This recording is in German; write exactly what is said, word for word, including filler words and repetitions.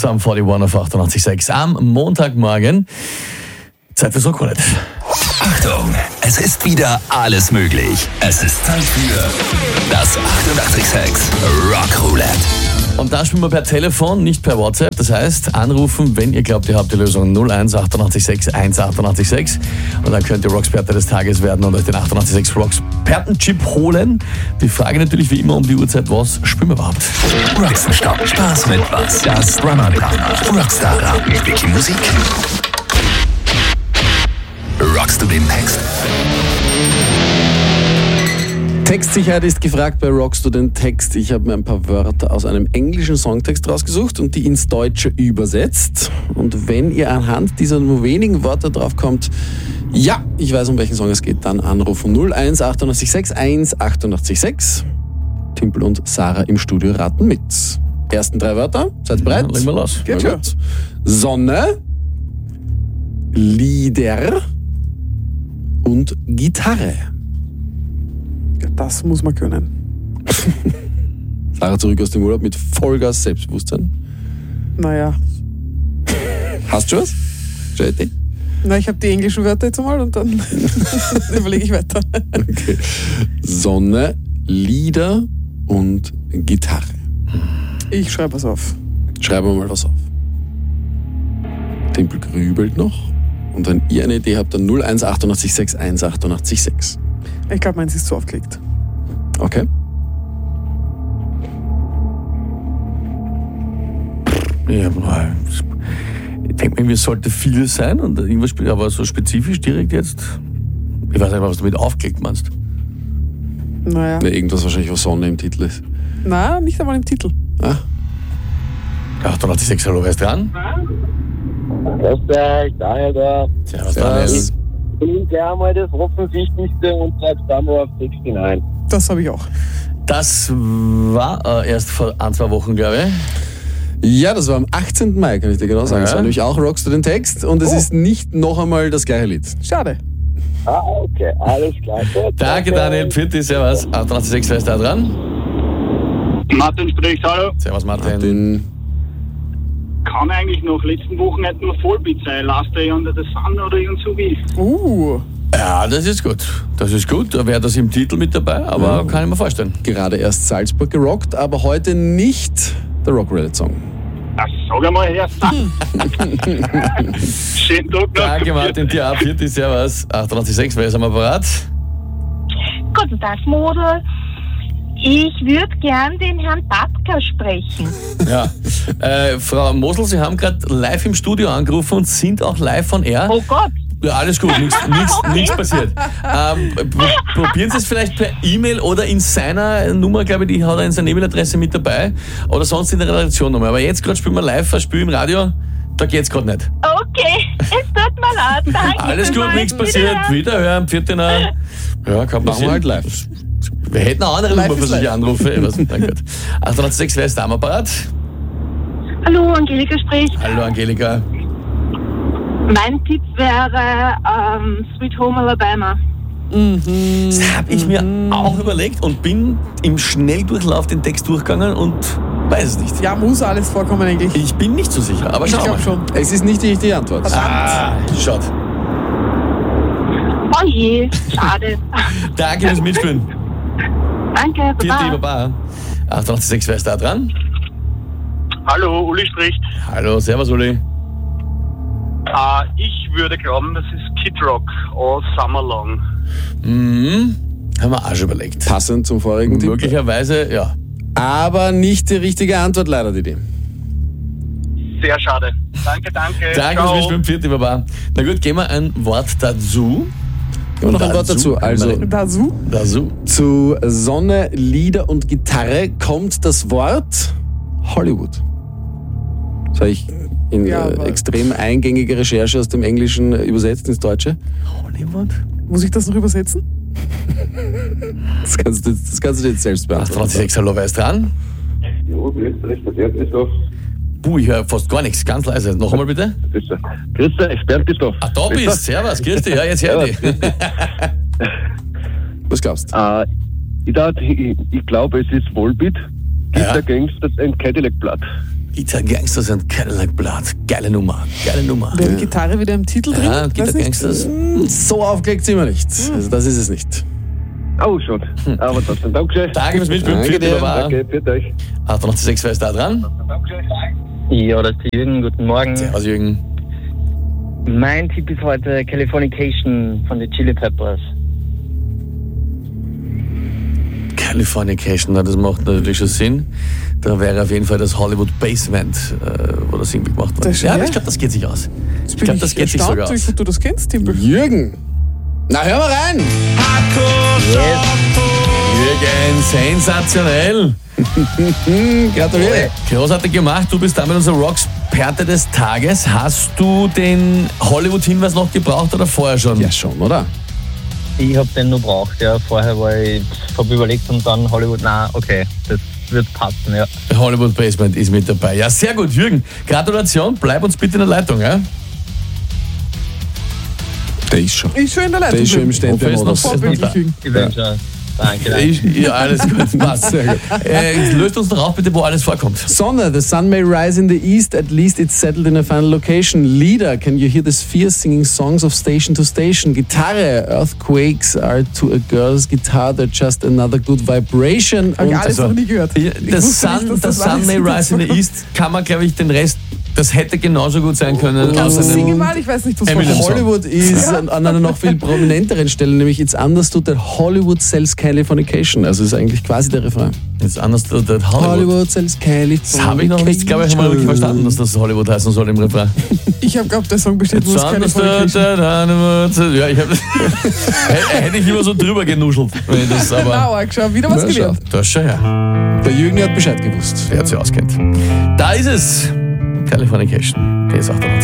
Sum forty-one auf achtundachtzig Komma sechs am Montagmorgen. Zeit fürs Rockroulette. Achtung, es ist wieder alles möglich. Es ist Zeit für das achtundachtzig Komma sechs Rockroulette. Und da spielen wir per Telefon, nicht per WhatsApp. Das heißt, anrufen, wenn ihr glaubt, ihr habt die Lösung null eins achtundachtzig sechs eins achtundachtzig sechs. Und dann könnt ihr Rocksperte des Tages werden und euch den achtundachtzig Komma sechs Rocksperten-Chip holen. Die Frage natürlich wie immer um die Uhrzeit, was spielen wir überhaupt? Rockstop, Spaß mit was? Das Drummer-Partner. Rockstar Raten, Wiki Musik. Rockst du den Text? Textsicherheit ist gefragt bei Rockst du den Text. Ich habe mir ein paar Wörter aus einem englischen Songtext rausgesucht und die ins Deutsche übersetzt. Und wenn ihr anhand dieser nur wenigen Wörter draufkommt, ja, ich weiß, um welchen Song es geht, dann anrufen null eins achtundachtzig Komma sechs eins achtundachtzig Komma sechs. Timpel und Sarah im Studio raten mit. Ersten drei Wörter, seid ihr bereit? Ja, legen wir los. Geht schon. Sonne, Lieder und Gitarre. Das muss man können. Sarah zurück aus dem Urlaub mit Vollgas Selbstbewusstsein. Naja. Hast du was? Jette? Na, ich habe die englischen Wörter jetzt einmal und dann überlege ich weiter. Okay. Sonne, Lieder und Gitarre. Ich schreibe was auf. Schreiben wir mal was auf. Tempel grübelt noch. Und wenn ihr eine Idee habt, dann null eins achtundachtzig Komma sechs eins achtundachtzig Komma sechs. Ich glaube, meins ist zu aufgelegt. Okay. Ja, ich denke mir, es sollte viel sein und irgendwas, aber so spezifisch direkt jetzt. Ich weiß nicht mal, was du mit aufgelegt meinst. Naja. Ne, irgendwas wahrscheinlich, was Sonne im Titel ist. Na, nicht einmal im Titel. Ah? achtundachtzig Komma sechs, hallo, wer ist dran? Grüß euch, Daniel da. Servus, Servus. Daniel. Ich bin gleich einmal das Offensichtlichste und sag dann mal auf neunundsechzig. Das habe ich auch. Das war äh, erst vor ein, zwei Wochen, glaube ich. Ja, das war am achtzehnten Mai, kann ich dir genau sagen. Ja. Es war nämlich auch Rockst du den Text und es Oh. ist nicht noch einmal das gleiche Lied. Schade. Ah, okay, alles klar. Gut, Danke, Daniel. Pfiat, servus. achtundachtzig Komma sechs, wer ist da dran? Martin spricht, hallo. Servus, Martin. Den Kann eigentlich noch letzten Wochenende nur Vollbeat sein. Last Day Under the Sun oder irgend so wie. Uh. Ja, das ist gut. Das ist gut. Da wäre das im Titel mit dabei, aber Ja. kann ich mir vorstellen. gerade erst Salzburg gerockt, aber heute nicht der Rockroulette-Song. Ach, sag einmal her. Schönen Tag noch. Danke, Martin. Dir auch. Pfiat, servus. achtundachtzig Komma sechs, wer ist am Apparat? Guten Tag, Model. Ich würde gern den Herrn Babka sprechen. Ja. Äh, Frau Mosel, Sie haben gerade live im Studio angerufen und sind auch live von Air. Oh Gott. Ja, alles gut, nichts passiert. Ähm, pro- probieren Sie es vielleicht per E-Mail oder in seiner Nummer, glaube ich, die hat er in seiner E-Mail-Adresse mit dabei. Oder sonst in der Redaktion nochmal. Aber jetzt gerade spielen wir live ein Spiel im Radio, da geht's gerade nicht. Okay, es tut mir leid. Danke. Alles gut, vielmals. nichts passiert. Wiederhören. Wiederhören, Viertener. Ja, kann Machen passieren. wir halt live. Wir hätten eine andere Live Nummer für ist solche live. Anrufe. Ich weiß nicht, mein Gott. achtundachtzig Komma sechs, wer ist da am Apparat? Hallo, Angelika spricht. Hallo, Angelika. Mein Tipp wäre ähm, Sweet Home Alabama. Das habe ich mir auch überlegt und bin im Schnelldurchlauf den Text durchgegangen und weiß es nicht. Ja, muss alles vorkommen eigentlich. Ich bin nicht so sicher, aber Ich schau mal. glaube schon. Es ist nicht die richtige Antwort. Ah, schaut. Oh je, schade. Danke fürs Mitspielen. Danke, Vierte baba. Baba. achtundachtzig Komma sechs, wer ist da dran? Hallo, Uli spricht. Hallo, servus Uli. Ah, ich würde glauben, das ist Kid Rock aus Summer Long. Mhm. Haben wir auch schon überlegt. Passend zum vorigen Tipp. Möglicherweise, ja. Aber nicht die richtige Antwort leider, Didi. Sehr schade. Danke, danke. Danke Ciao. fürs Mitspielen, vierte Baba. Na gut, gehen wir ein Wort dazu. Und noch ein Wort dazu. Also Dazu? Dazu. zu Sonne, Lieder und Gitarre kommt das Wort Hollywood. Das habe ich in Ja, äh, aber- extrem eingängige Recherche aus dem Englischen äh, übersetzt ins Deutsche. Hollywood? Muss ich das noch übersetzen? Das kannst du, das kannst du dir jetzt selbst achtundachtzig Komma beantworten. sechs, hallo, wer ist dran? Jo, grüß dich, der Bernd ist auf. Puh, ich höre fast gar nichts. Ganz leise. Noch einmal bitte. Grüß dich, Bernd ist auf. Ah, da bist. Servus, grüß dich. Ja, jetzt hör dich. Was glaubst du? Äh, ich dachte, ich, ich glaube, es ist Volbeat, Ja. Gitter Gangsters and Cadillac Blood. Guitar Gangsters and Cadillac Blood. Geile Nummer, geile Nummer. Wäre die Gitarre wieder im Titel drin? Ja, Weiß Guitar nicht. Gangsters. So aufgelegt sind wir nicht. Also das ist es nicht. Oh, schon. Aber trotzdem, Dankeschön. Danke fürs Mitspielen. Danke Für dir. Danke, für euch. achtundachtzig Komma sechs, wer ist da dran? Ja, das ist der Jürgen, guten Morgen. Servus, Jürgen. Mein Tipp ist heute Californication von den Chili Peppers. Californication, na, das macht natürlich schon Sinn. Da wäre auf jeden Fall das Hollywood Basement, äh, wo das irgendwie gemacht wurde. Das Ja, ja. aber ich glaube, das geht sich aus. Ich glaube, das geht sich erstaunt, sogar wie aus. gut du das kennst, Timpel. Jürgen. Na, hör mal rein. Jürgen, sensationell. Gratuliere. Großartig gemacht. Du bist damit unser Rocksperte des Tages. Hast du den Hollywood-Hinweis noch gebraucht oder vorher schon? Ja, schon, oder? Ich hab den nur braucht, ja. Vorher war ich, hab überlegt und dann Hollywood, na okay, das wird passen, ja. Hollywood Basement ist mit dabei. Ja, sehr gut, Jürgen. Gratulation. Bleib uns bitte in der Leitung, ja? Der ist schon. Ich schon in der Der Leitung. ist schon im Hoffe, ist noch- Ständemodus. Vorbildlich, Jürgen. Ich bin schon. Danke, danke. Ich, ja, alles gut. Passt. Sehr gut. Äh, löst uns doch auf, bitte, wo alles vorkommt. Sonne, the sun may rise in the east, at least it's settled in a final location. Leader, can you hear the sphere singing songs of station to station? Gitarre, earthquakes are to a girl's guitar, they're just another good vibration. Hab ich Und alles also- noch nie gehört. Ja, Ich Das wusste Sun, nicht, dass das das Sun may alles rise in the east, kann man, glaube ich, den Rest, das hätte genauso gut sein können. Kannst du aus einem- singen mal? Ich weiß nicht, was Eminem vorkommt. Song. Hollywood ist an, an einer noch viel prominenteren Stelle, nämlich It's understood that Hollywood sells Californication. Also ist eigentlich quasi der Refrain. Jetzt anders, der der Hollywood. Hollywood sells Californication. Das habe ich noch nicht, glaube ich, einmal richtig verstanden, dass das Hollywood heißen soll im Refrain. Ich habe glaubt, der Song besteht nur aus Californication. Ja, ich hab, hätte ich immer so drüber genuschelt. Wenn ich das, aber, Genau, schau, wieder was Na, gelernt. das schon, ja. Der Jürgen hat Bescheid gewusst. Wer sich auskennt. Da ist es. Californication. P S achtundachtzig.